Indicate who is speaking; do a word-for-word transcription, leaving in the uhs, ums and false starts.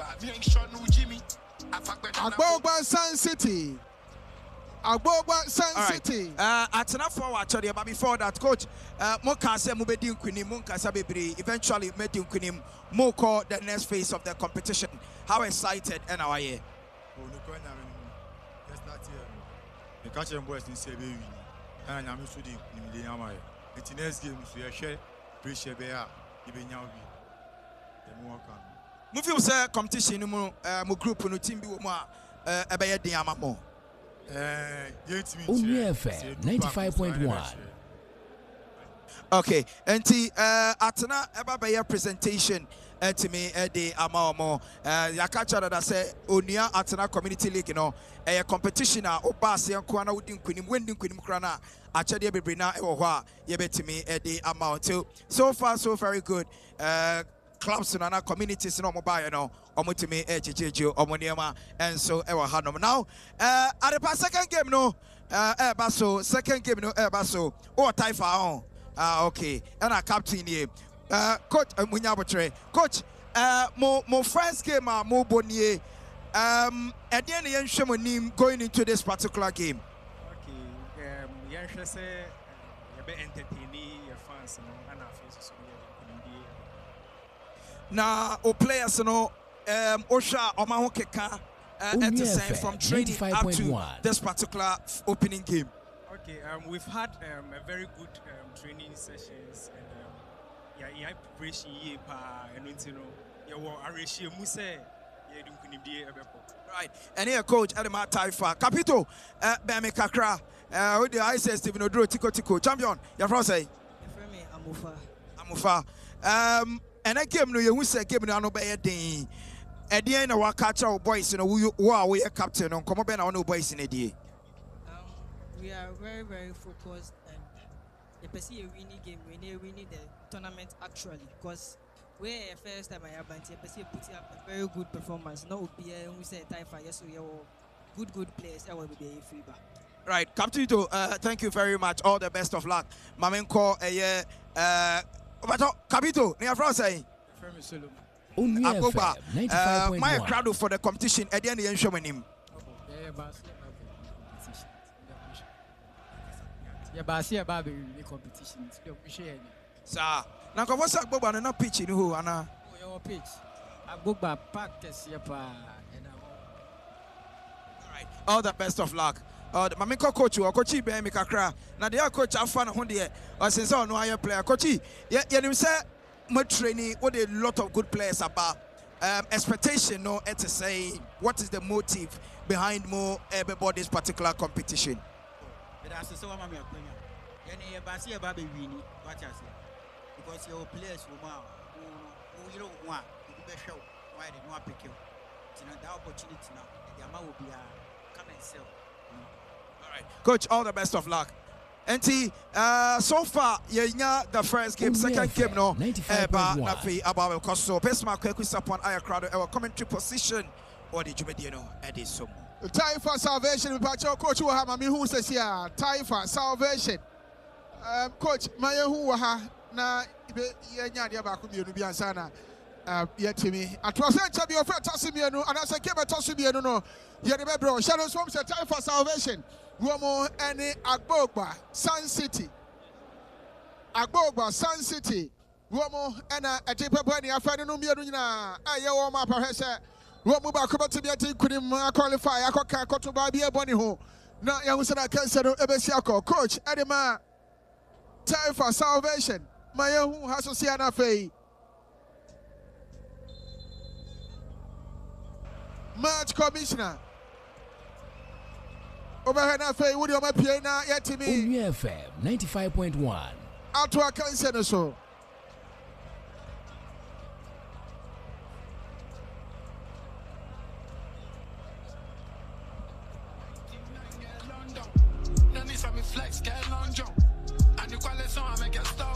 Speaker 1: Agbogba Sun City. Agbogba Sun
Speaker 2: right.
Speaker 1: City.
Speaker 2: Uh, at enough for what but before that, coach, uh, Moka said Mubedi Nkwini, Munka Sabibri, eventually made Nkwini Moko the next phase of the competition. How excited and how are you?
Speaker 3: Oh, no, no, that's not here. The catch and boys in Sebi, and I'm used to the Yamai. It's next game, so you share, pressure bear, even now.
Speaker 2: Move say competition, uh, mo group, no team, be more, uh, a bear Diamamo.
Speaker 4: Only F M ninety-five point one.
Speaker 2: Okay, and the uh, Atana Ebabaya presentation uh, to me uh, the Amamo. Uh, Yakacha that I say Onia Atana Community League, you know, a competition. Obasi and Kwana wouldn't queen winning Queen Krana. Actually, Brina Ewa, Yebet me uh, the amount. So, so far, so very good. Uh, clubs and other communities no mobile, you know, omutimi ejijeju omoniema and so ewa hanom. Now, uh, at the second game, no, uh, eh, baso, second game, no, eh, baso, or Taifa on. Ah, okay, and our captain here, uh, coach, uh, Munyabotre, coach, uh, mo, mo first game, uh, mo bonnier, um, at the end of the going into this particular game.
Speaker 5: Okay, um, yeah, say, you be entertaining your fans, you know, and our faces.
Speaker 2: Now, o players, you know, um, Osha Omahokeka, uh, at the same from training up to this particular opening game.
Speaker 5: Okay, um, we've had um, a very good um, training sessions and um, yeah, yeah, preparation year pa and you know, yeah, well, Arishi Muse, yeah, don't couldn't be a
Speaker 2: right. And here, coach Adama Taifa, Capito, uh, Bami Kakra, uh, with the I S Stephen Odro Tico Tico, champion, your friend say,
Speaker 6: Amufa,
Speaker 2: Amufa, um. And I came to you who said, "Give me an obey day." At the end of our catch our boys, you know, who are we a captain on? Come on, our no boys in a day.
Speaker 6: Um, we are very, very focused, and the person a winning game, we need winning the tournament actually, because we are first time I have been putting up a very good performance. No, be we say time for yes, we are good, good players. I will be a free back.
Speaker 2: Right, Captain, uh, thank you very much. All the best of luck. Mamenko, a year, uh. But Capito, near France, eh?
Speaker 4: Only F M ninety-five point one.
Speaker 2: My crowd for the competition at the end of the show with him.
Speaker 7: Yeah, but I see about the competition.
Speaker 2: Sir, now what's up, Bob? And not pitching who, Anna?
Speaker 7: Your pitch. I go back, practice, yeah, all
Speaker 2: right, all the best of luck. Uh, the Mamiko coach or coachy be Mikakra. Now the coach have fun on the or since no higher player. Coachy, yeah, you say much training, what a lot of good players about. Um, expectation, no, to say what is the motive behind more everybody's particular competition.
Speaker 8: But as so I'm a you Basia Baby Winnie, what I say. Because your players who you don't want to be show why they not pick you. It's not the opportunity now. The amount will be a come and sell.
Speaker 2: Coach, all the best of luck. And uh, so far, you know the first game, second game, no, about Nafi about Koso. Best mark, quick upon Aya crowd, our commentary position. What did you know? Eddie Sumo.
Speaker 1: Time for salvation. Coach, who have me who says here, time for salvation. Um, Coach, my who ha na yenya dia ba ko bienu bi ansana. Uh, yet to me. I was saying to be your friend Tossimiano, and as I came at Tossimiano, no, you remember, Shadow Swamp said time for salvation. Romo any Agbogba, Sun City. Agbogba, Sun City. Romo and a taper bunny, I found no Miruna. I owe my professor. Romo Bacoba to be a team couldn't qualify. I can't go to Baby Bonnie Ho. No, young said I can't settle Ebesiako. Coach, Edema, time for salvation. My own has to see an affair. Match commissioner. Over here, Faye, would you my piano yet to me?
Speaker 4: Only F M ninety-five point one.
Speaker 1: Out to a cancer so. Flex, get long jump. And you call it song, I make it stop.